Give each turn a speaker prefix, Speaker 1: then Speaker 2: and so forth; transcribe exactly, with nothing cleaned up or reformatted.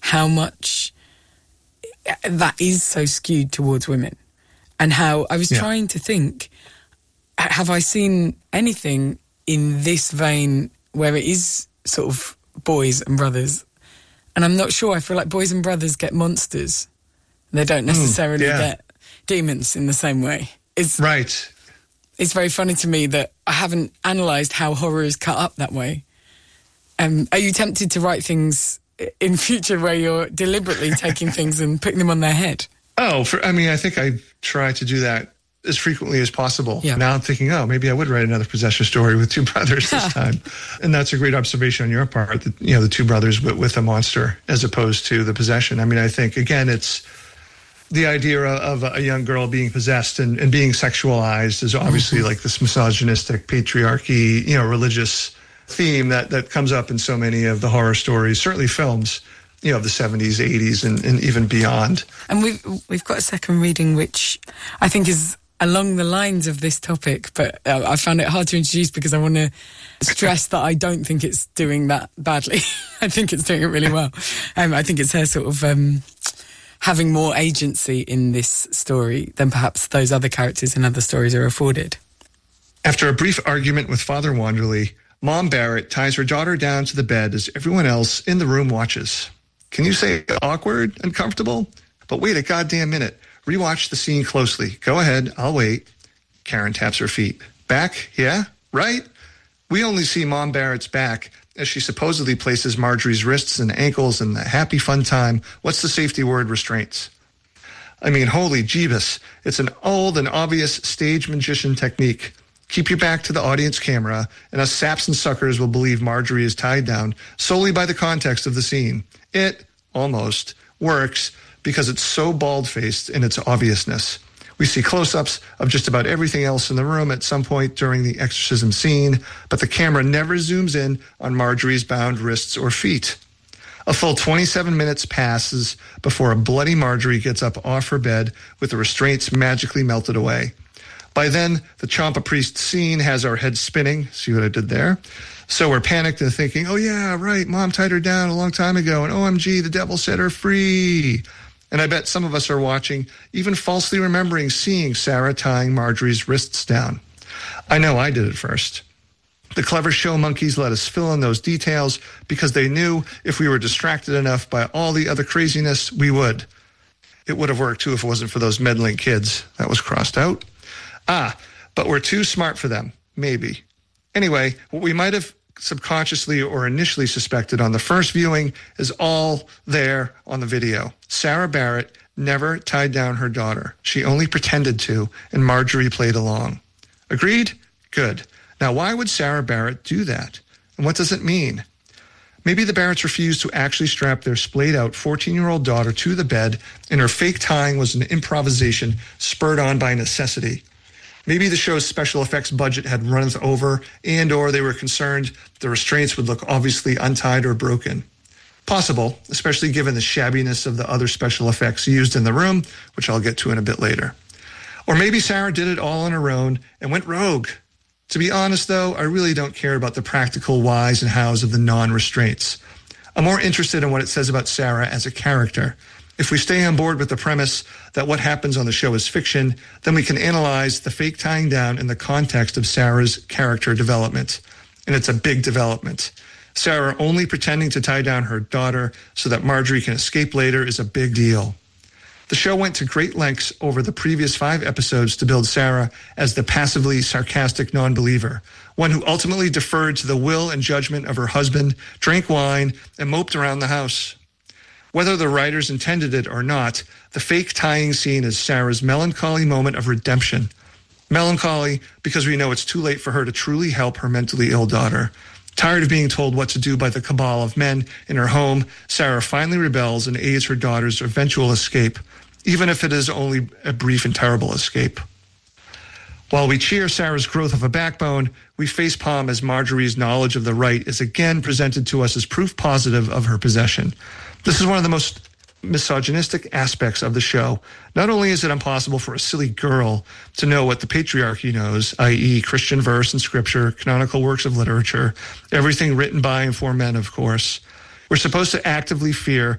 Speaker 1: how much that is so skewed towards women. And how I was yeah. trying to think, have I seen anything in this vein where it is sort of boys and brothers? And I'm not sure. I feel like boys and brothers get monsters. They don't necessarily mm, yeah. get demons in the same way. It's,
Speaker 2: right.
Speaker 1: It's very funny to me that I haven't analysed how horror is cut up that way. Um, are you tempted to write things in future where you're deliberately taking things and putting them on their head?
Speaker 2: Oh, for, I mean, I think I try to do that as frequently as possible.
Speaker 1: Yeah.
Speaker 2: Now I'm thinking, oh, maybe I would write another possession story with two brothers this time. And that's a great observation on your part, that, you know, the two brothers with, with a monster as opposed to the possession. I mean, I think, again, it's the idea of a young girl being possessed and, and being sexualized is obviously mm-hmm. like this misogynistic, patriarchy, you know, religious theme that, that comes up in so many of the horror stories, certainly films, you know, of the seventies, eighties, and, and even beyond.
Speaker 1: And we've, we've got a second reading, which I think is along the lines of this topic, but uh, I found it hard to introduce because I want to stress that I don't think it's doing that badly. I think it's doing it really well. Um, I think it's her sort of um, having more agency in this story than perhaps those other characters in other stories are afforded.
Speaker 2: After a brief argument with Father Wanderley, Mom Barrett ties her daughter down to the bed as everyone else in the room watches. Can you say awkward, uncomfortable? But wait a goddamn minute. Rewatch the scene closely. Go ahead, I'll wait. Karen taps her feet. Back, yeah? Right? We only see Mom Barrett's back as she supposedly places Marjorie's wrists and ankles in the happy fun time. What's the safety word? Restraints. I mean, holy Jeebus. It's an old and obvious stage magician technique. Keep your back to the audience camera, and us saps and suckers will believe Marjorie is tied down solely by the context of the scene. It, almost, works because it's so bald-faced in its obviousness. We see close-ups of just about everything else in the room at some point during the exorcism scene, but the camera never zooms in on Marjorie's bound wrists or feet. A full twenty-seven minutes passes before a bloody Marjorie gets up off her bed with the restraints magically melted away. By then, the Champa Priest scene has our heads spinning. See what I did there? So we're panicked and thinking, oh yeah, right, Mom tied her down a long time ago, and O M G, the devil set her free. And I bet some of us are watching, even falsely remembering seeing Sarah tying Marjorie's wrists down. I know I did it first. The clever show monkeys let us fill in those details because they knew if we were distracted enough by all the other craziness, we would. It would have worked too if it wasn't for those meddling kids. That was crossed out. Ah, but we're too smart for them. Maybe. Anyway, what we might have subconsciously or initially suspected on the first viewing is all there on the video. Sarah Barrett never tied down her daughter. She only pretended to, and Marjorie played along. Agreed? Good. Now, why would Sarah Barrett do that? And what does it mean? Maybe the Barretts refused to actually strap their splayed-out fourteen-year-old daughter to the bed, and her fake tying was an improvisation spurred on by necessity. Maybe the show's special effects budget had run over, and or they were concerned the restraints would look obviously untied or broken. Possible, especially given the shabbiness of the other special effects used in the room, which I'll get to in a bit later. Or maybe Sarah did it all on her own and went rogue. To be honest, though, I really don't care about the practical whys and hows of the non-restraints. I'm more interested in what it says about Sarah as a character. If we stay on board with the premise that what happens on the show is fiction, then we can analyze the fake tying down in the context of Sarah's character development. And it's a big development. Sarah only pretending to tie down her daughter so that Marjorie can escape later is a big deal. The show went to great lengths over the previous five episodes to build Sarah as the passively sarcastic non-believer, one who ultimately deferred to the will and judgment of her husband, drank wine, and moped around the house. Whether the writers intended it or not, the fake tying scene is Sarah's melancholy moment of redemption. Melancholy because we know it's too late for her to truly help her mentally ill daughter. Tired of being told what to do by the cabal of men in her home, Sarah finally rebels and aids her daughter's eventual escape, even if it is only a brief and terrible escape. While we cheer Sarah's growth of a backbone, we facepalm as Marjorie's knowledge of the right is again presented to us as proof positive of her possession. This is one of the most misogynistic aspects of the show. Not only is it impossible for a silly girl to know what the patriarchy knows, that is Christian verse and scripture, canonical works of literature, everything written by and for men, of course. We're supposed to actively fear